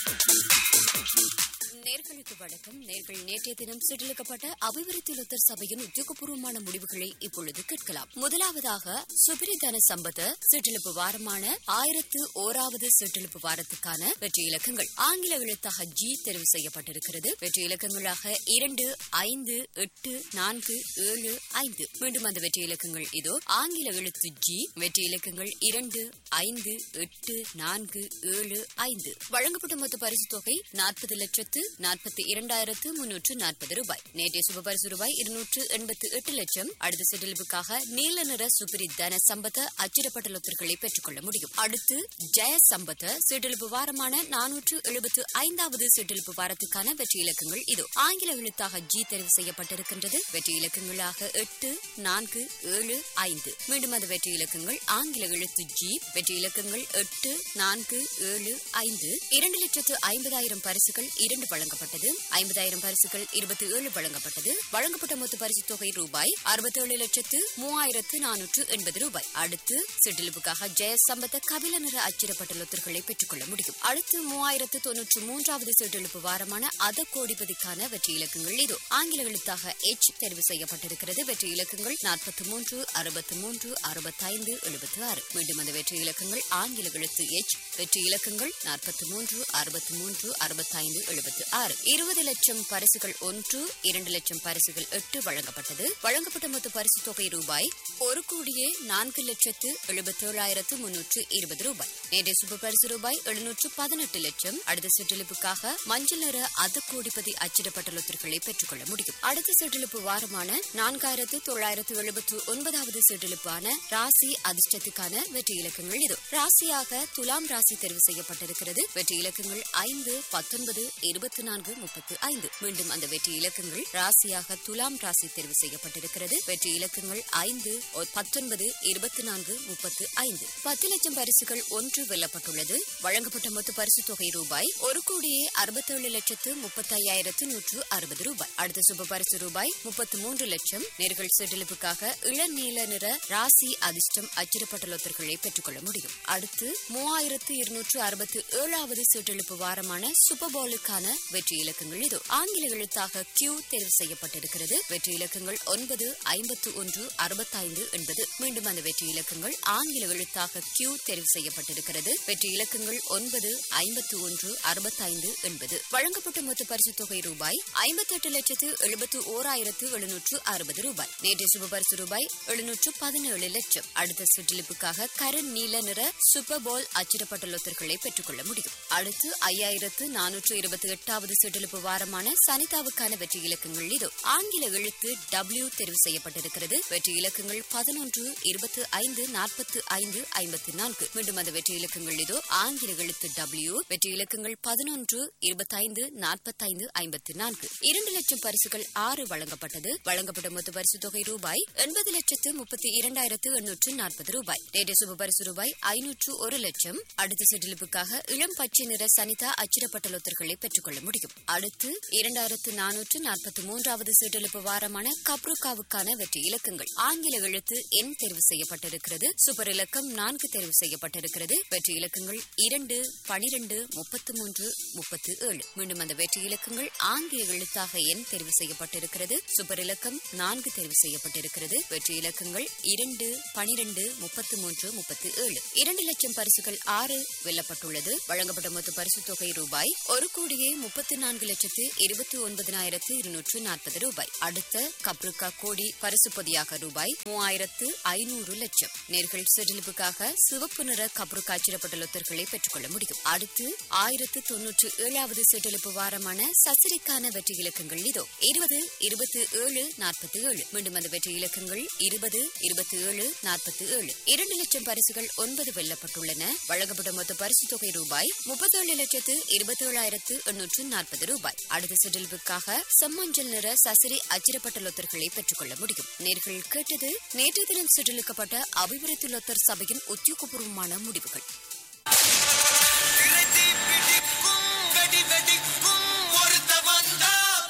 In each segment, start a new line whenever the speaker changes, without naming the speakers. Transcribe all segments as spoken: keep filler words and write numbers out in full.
நேர்களுக்கு வணக்கம். நேர்கள் நேற்றைய தினம் சிற்றிலிக்கப்பட்ட அபிவிருத்தி லொத்தர் சபையின் உத்தியோகபூர்வமான முடிவுகளை இப்பொழுது கேட்கலாம். முதலாவதாக சுபிரிதன சம்பத சிற்றிலிப்பு வாரமான ஆயிரத்து ஓராவது சிற்றிலிப்பு வாரத்துக்கான வெற்றி இலக்கங்கள் ஆங்கில எழுத்தாக ஜி தெரிவு செய்யப்பட்டிருக்கிறது. வெற்றி இலக்கங்களாக இரண்டு, ஐந்து, எட்டு, நான்கு, ஏழு, ஐந்து. மீண்டும் அந்த வெற்றி இலக்கங்கள் இதோ. ஆங்கில எழுத்து ஜி. வெற்றி இலக்கங்கள் இரண்டு, ஐந்து, எட்டு, நான்கு, ஏழு, ஐந்து. வழங்கப்பட்ட மொத்த பரிசு தொகை நாற்பது லட்சத்து நாற்பத்தி இரண்டாயிரத்து முன்னூற்று நாற்பது ரூபாய். நேற்றைய சுப பரிசு ரூபாய் இருநூற்று எண்பத்தி எட்டு லட்சம். அடுத்த செட்டிலுக்காக நீல நிற சுபிரி தன சம்பத்த அச்சிடப்பட்ட லொத்தர்களை பெற்றுக் கொள்ள முடியும். அடுத்து ஜெய சம்பத்த செட்டிலுப்பு வாரமான நானூற்று எழுபத்து ஐந்தாவது செட்டிலுப்பு வாரத்துக்கான வெற்றி இலக்கங்கள் இது. ஆங்கில எழுத்தாக ஜி தெரிவு செய்யப்பட்டிருக்கின்றது. வெற்றி இலக்கங்களாக எட்டு, நான்கு, ஏழு, ஐந்து. மீண்டும் அந்த வெற்றி இலக்கங்கள் ஆங்கில எழுத்து ஜி. வெற்றி இலக்கங்கள் எட்டு, நான்கு, ஏழு, ஐந்து. இரண்டு லட்சத்து ஐம்பதாயிரம் பரிசுகள் இரண்டு வழங்கப்பட்டது. ஐம்பதாயிரம் பரிசுகள் இருபத்தி ஏழு வழங்கப்பட்டது. வழங்கப்பட்ட மொத்த பரிசு தொகை ரூபாய் அறுபத்தி ஏழு லட்சத்து மூவாயிரத்து நானூற்று எண்பது ரூபாய். அடுத்து சிற்றிலிப்புக்காக ஜெய சம்பத்த கபில நிற அச்சிடப்பட்ட லொத்தர்களை பெற்றுக் கொள்ள முடியும். அடுத்து மூவாயிரத்து தொன்னூற்று மூன்றாவது சிற்றிலிப்பு வாரமான அத கோடிபதிக்கான வெற்றி இலக்கங்கள் இது. ஆங்கில எழுத்தாக எச் தெரிவு செய்யப்பட்டிருக்கிறது. வெற்றி இலக்கங்கள் நாற்பத்தி மூன்று, அறுபத்தி மூன்று, அறுபத்தைந்து, எழுபத்தி ஆறு. மீண்டும் அந்த வெற்றி இலக்கங்கள் ஆங்கில எழுத்து எச். வெற்றி இலக்கங்கள் நாற்பத்தி மூன்று, அறுபத்தி மூன்று, அறுபத்தைந்து, எழுபத்தி ஆறு. இருபது லட்சம் பரிசுகள் ஒன்று, இரண்டு லட்சம் பரிசுகள் எட்டு வழங்கப்பட்டது. வழங்கப்பட்ட மொத்த பரிசு தொகை ரூபாய் ஒரு கோடியே நான்கு லட்சத்து எழுபத்தி ஏழாயிரத்து முன்னூற்று இருபது ரூபாய். நேற்றைய சுப பரிசு ரூபாய் எழுநூற்று பதினெட்டு லட்சம். அடுத்த சிற்றிலிப்புக்காக மஞ்சள் நிற அத கோடிபதி அச்சிடப்பட்ட லொத்தர்களை பெற்றுக் கொள்ள முடியும். அடுத்த சிற்றிலிப்பு வாரமான நான்காயிரத்து தொள்ளாயிரத்து எழுபத்தி ஒன்பதாவது சிற்றிலிப்பான ராசி அதிர்ஷ்டத்துக்கான வெற்றி இலக்கங்கள் இது. ராசியாக துலாம் ராசி தெரிவு செய்யப்பட்டிருக்கிறது. வெற்றி இலக்கங்கள் ஐந்து, பத்தொன்பது, இருபத்தி நான்கு, முப்பத்தி ஐந்து. மீண்டும் அந்த வெற்றி இலக்கங்கள் ராசியாக துலாம் ராசி தெரிவு செய்யப்பட்டிருக்கிறது. வெற்றி இலக்கங்கள் ஐந்து, பத்தொன்பது, இருபத்தி நான்கு, முப்பத்தி ஐந்து. பத்து லட்சம் பரிசுகள் ஒன்று வெல்லப்பட்டுள்ளது. வழங்கப்பட்ட மொத்த பரிசு தொகை ரூபாய் ஒரு கோடியே அறுபத்தி ஏழு லட்சத்து முப்பத்தி ஐயாயிரத்து நூற்று அறுபது ரூபாய். அடுத்த சுப பரிசு ரூபாய் முப்பத்தி மூன்று லட்சம். நேர்கள் செட்டிலுக்காக இளநீல நிற ராசி அதிர்ஷ்டம் அச்சிடப்பட்ட லொத்தர்களை பெற்றுக் கொள்ள முடியும். அடுத்து மூவாயிரத்து இருநூற்று அறுபத்தி ஏழாவது செட்டிலுப்பு வாரமான சூப்பர் பாலுக்கான வெற்றி இலக்கங்கள் இது. ஆங்கில எழுத்தாக கியூ தெரிவு செய்யப்பட்டிருக்கிறது. வெற்றி இலக்கங்கள் ஒன்பது, ஐம்பத்து ஒன்று, அறுபத்தைந்து, எண்பது. மீண்டும் அந்த வெற்றி இலக்கங்கள் ஆங்கில எழுத்தாக கியூ தெரிவு செய்யப்பட்டிருக்கிறது. வெற்றி இலக்கங்கள் ஒன்பது, ஐம்பத்து ஒன்று, அறுபத்தைந்து, எண்பது. வழங்கப்பட்ட மொத்த பரிசு தொகை ரூபாய் ஐம்பத்தி எட்டு லட்சத்து எழுபத்து ஓராயிரத்து எழுநூற்று அறுபது ரூபாய். நேற்றைய சுப பரிசு ரூபாய் எழுநூற்று பதினேழு லட்சம். அடுத்த சிற்றிலிப்புக்காக கரண் நீல நிற சூப்பர் பால் அச்சிடப்பட்ட லொத்தர்களை பெற்றுக் கொள்ள முடியும். அடுத்து ஐயாயிரத்து நானூற்று இருபத்தி எட்டாவது சிற்றிலிப்பு வாரமான சனிதாவுக்கான வெற்றி இலக்கங்கள் இது. ஆங்கில எழுத்து டபிள்யூ தெரிவு செய்யப்பட்டிருக்கிறது. வெற்றி இலக்கங்கள் பதினொன்று, இருபத்தி ஐந்து, நாற்பத்தி ஐந்து, ஐம்பத்தி நான்கு. மீண்டும் அந்த வெற்றி இலக்கங்கள் இது. ஆங்கில எழுத்து டபிள்யூ. வெற்றி இலக்கங்கள் பதினொன்று, இருபத்தி ஐந்து, நாற்பத்தி ஐந்து, ஐம்பத்தி நான்கு. இரண்டு லட்சம் பரிசுகள் ஆறு வழங்கப்பட்டது. வழங்கப்பட்ட மொத்த பரிசு தொகை ரூபாய் எண்பது லட்சத்து முப்பத்தி இரண்டாயிரத்து எண்ணூற்று நாற்பது ரூபாய். நேற்றைய சுப பரிசு ரூபாய் ஐநூற்று ஒரு லட்சம். அடுத்த சிற்றிலிப்புக்காக இளம் பச்சை நிற சனிதா அச்சிடப்பட்ட லொத்தர்களை பெற்றுக் கொள்ள முடியும். அடுத்து இரண்டாயிரத்து நானூற்று நாற்பத்தி மூன்றாவது சிற்றிலிப்பு வாரமான கப்ருக்காவுக்கான வெற்றி இலக்கங்கள் ஆங்கில எழுத்து எண் தெரிவு செய்யப்பட்டிருக்கிறது. சூப்பர் இலக்கம் நான்கு தெரிவு செய்யப்பட்டிருக்கிறது. வெற்றி இலக்கங்கள் இரண்டு, பனிரெண்டு, முப்பத்தி மூன்று, முப்பத்தி ஏழு. மீண்டும் அந்த வெற்றி இலக்கங்கள் ஆங்கில எழுத்தாக எண் தெரிவு செய்யப்பட்டிருக்கிறது. சூப்பர் இலக்கம் நான்கு தெரிவு செய்யப்பட்டிருக்கிறது. வெற்றி இலக்கங்கள் இரண்டு, பனிரெண்டு, முப்பத்தி மூன்று, முப்பத்தி ஏழு. இரண்டு லட்சம் பரிசுகள் ஆறு வெல்லப்பட்டுள்ளது. வழங்கப்பட்ட மொத்த பரிசு தொகை ரூபாய் ஒரு கோடியே முப்பத்தி நான்கு லட்சத்து இருபத்தி ஒன்பதினாயிரத்து இருநூற்று நாற்பது ரூபாய். அடுத்த கப்ருக்கா கோடி பரிசு பொதியாக ரூபாய் மூவாயிரத்து ஐநூறு லட்சம். நேர்கள் சிற்றிலிப்புக்காக சிவப்பு நிற கப்ருக்கா அச்சிடப்பட்ட லொத்தர்களை பெற்றுக் கொள்ள முடியும். அடுத்து ஆயிரத்து தொன்னூற்று ஏழாவது சிற்றிலிப்பு வாரமான சசிரிக்கான வெற்றி இலக்கங்கள் இதோ. இருபது, இருபத்தி ஏழு, நாற்பத்தி ஏழு. மீண்டும் அந்த வெற்றி இலக்கங்கள் இருபது, இருபத்தி ஏழு, நாற்பத்தி ஏழு. இரண்டு லட்சம் பரிசுகள் ஒன்பது வெல்லப்பட்டுள்ளன. வழங்கப்பட்ட மொத்த பரிசு தொகை ரூபாய் முப்பத்தி ஏழு லட்சத்து இருபத்தி ஏழாயிரத்து எண்ணூற்று நாற்பது ரூபாய். அடுத்த சிற்றிலிப்புக்காக செம்மஞ்சள் நிற சசிரி அச்சிடப்பட்ட லொத்தர்களை பெற்றுக் கொள்ள முடியும். நேர்கள் கேட்டது நேற்று தினம் சிற்றிலிக்கப்பட்ட அபிவிருத்தி லொத்தர் சபையின் உத்தியோகபூர்வமான முடிவுகள்.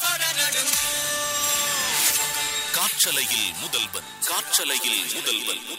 காற்றலையில் முதல்வன் காற்றலையில் முதல்வன்